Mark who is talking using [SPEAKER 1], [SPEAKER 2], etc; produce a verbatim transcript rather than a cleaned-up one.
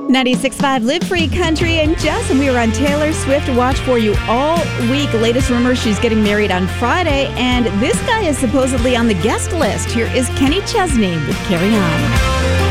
[SPEAKER 1] ninety-six point five Live Free Country and Jess, and we were on Taylor Swift Watch for you all week. Latest rumor, she's getting married on Friday, and this guy is supposedly on the guest list. Here is Kenny Chesney with Carry On.